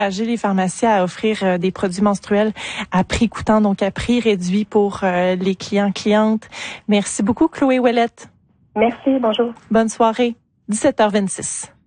encourager les pharmaciens à offrir des produits menstruels à prix coûtant, donc à prix réduit pour les clients-clientes. Merci beaucoup, Chloé Ouellette. Merci, bonjour. Bonne soirée. 17h26.